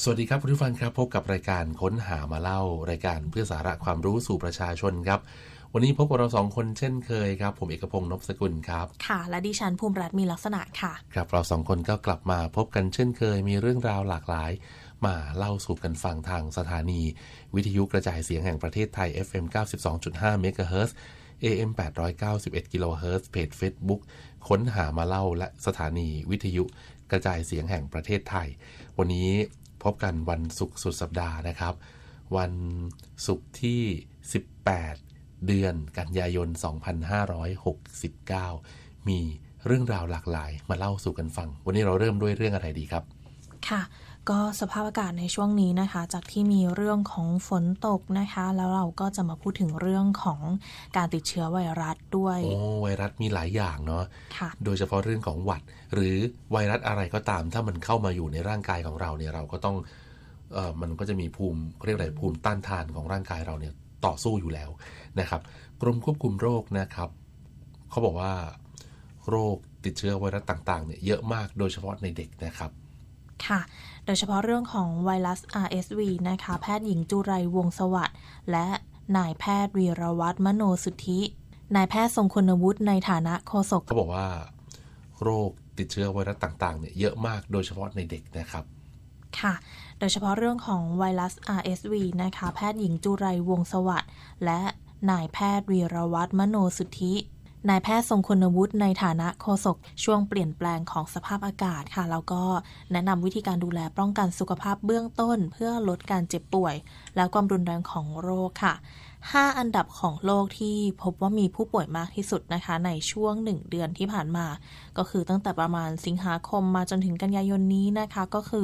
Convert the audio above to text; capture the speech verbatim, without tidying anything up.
สวัสดีครับคุณผู้ฟังครับพบกับรายการค้นหามาเล่ารายการเพื่อสาระความรู้สู่ประชาชนครับวันนี้พบกับเราสองคนเช่นเคยครับผมเอกพงษ์นพสกุลครับค่ะและดิฉันภูมิรัตน์มีลักษณะค่ะครับเราสองคนก็กลับมาพบกันเช่นเคยมีเรื่องราวหลากหลายมาเล่าสู่กันฟังทางสถานีวิทยุกระจายเสียงแห่งประเทศไทย เอฟ เอ็ม เก้าสิบสองจุดห้า เมกะเฮิรตซ์ เอ เอ็ม แปดร้อยเก้าสิบเอ็ด กิโลเฮิรตซ์เพจ Facebook ค้นหามาเล่าและสถานีวิทยุกระจายเสียงแห่งประเทศไทยวันนี้พบกันวันศุกร์สุดสัปดาห์นะครับวันศุกร์ที่สิบแปดเดือนกันยายนสองพันห้าร้อยหกสิบเก้ามีเรื่องราวหลากหลายมาเล่าสู่กันฟังวันนี้เราเริ่มด้วยเรื่องอะไรดีครับค่ะก็สภาพอากาศในช่วงนี้นะคะจากที่มีเรื่องของฝนตกนะคะแล้วเราก็จะมาพูดถึงเรื่องของการติดเชื้อไวรัสด้วยโอ้ไวรัสมีหลายอย่างเนาะค่ะโดยเฉพาะเรื่องของหวัดหรือไวรัสอะไรก็ตามถ้ามันเข้ามาอยู่ในร่างกายของเราเนี่ยเราก็ต้องเอ่อมันก็จะมีภูมิเรียกอะไรภูมิต้านทานของร่างกายเราเนี่ยต่อสู้อยู่แล้วนะครับกรมควบคุมโรคนะครับเขาบอกว่าโรคติดเชื้อไวรัสต่างๆเนี่ยเยอะมากโดยเฉพาะในเด็กนะครับค่ะโดยเฉพาะเรื่องของไวรัส อาร์ เอส วี นะคะแพทย์หญิงจุไรวงศ์สวัสดิ์และนายแพทย์วีรวัฒน์มโนสุทธินายแพทย์ทรงคุณวุฒิในฐานะโฆษกเขาบอกว่าโรคติดเชื้อไวรัสต่างๆเนี่ยเยอะมากโดยเฉพาะในเด็กนะครับค่ะโดยเฉพาะเรื่องของไวรัส อาร์ เอส วี นะคะแพทย์หญิงจุไรวงศ์สวัสดิ์และนายแพทย์วีรวัฒน์มโนสุทธินายแพทย์ทรงคุณวุฒิในฐานะโฆษกช่วงเปลี่ยนแปลงของสภาพอากาศค่ะแล้วก็แนะนำวิธีการดูแลป้องกันสุขภาพเบื้องต้นเพื่อลดการเจ็บป่วยและความรุนแรงของโรคค่ะห้าอันดับของโลกที่พบว่ามีผู้ป่วยมากที่สุดนะคะในช่วงหนึ่งเดือนที่ผ่านมาก็คือตั้งแต่ประมาณสิงหาคมมาจนถึงกันยายนนี้นะคะก็คือ